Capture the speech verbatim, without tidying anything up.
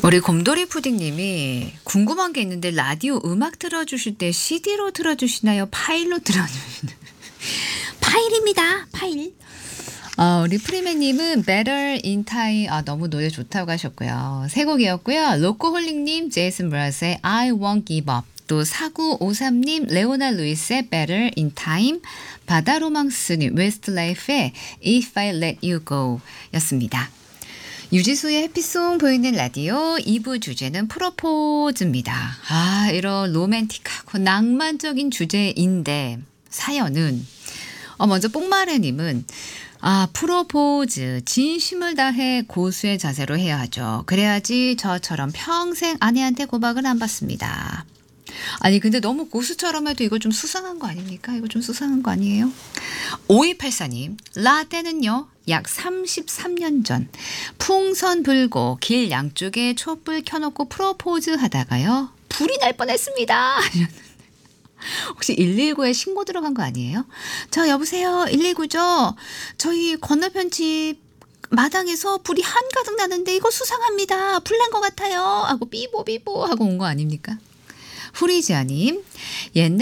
우리 곰돌이 푸딩님이 궁금한 게 있는데 라디오 음악 틀어주실 때 씨디로 틀어주시나요? 파일로 틀어주시나요? 파일입니다. 파일. 어, 우리 프리맨님은 Better in Time. 아, 너무 노래 좋다고 하셨고요. 세 곡이었고요. 로코홀릭님, 제이슨 브라스의 I Won't Give Up. 또 사구오삼님, 레오나 루이스의 Better in Time. 바다로망스님, 웨스트라이프의 If I Let You Go 였습니다. 유지수의 해피송 보이는 라디오 이 부 주제는 프로포즈입니다. 아, 이런 로맨틱하고 낭만적인 주제인데 사연은 어, 먼저 뽕마레님은 아, 프로포즈 진심을 다해 고수의 자세로 해야 하죠. 그래야지 저처럼 평생 아내한테 고백을 안 받습니다. 아니 근데 너무 고수처럼 해도 이거 좀 수상한 거 아닙니까? 이거 좀 수상한 거 아니에요? 오이팔사님 라떼는요 약 삼십삼 년 전 풍선 불고 길 양쪽에 촛불 켜놓고 프로포즈 하다가요 불이 날 뻔했습니다. 혹시 일일구에 신고 들어간 거 아니에요? 저 여보세요 일일구죠? 저희 건너편 집 마당에서 불이 한가득 나는데 이거 수상합니다. 불 난 것 같아요. 하고 삐보삐보 하고 온 거 아닙니까? 후리지아님 옛날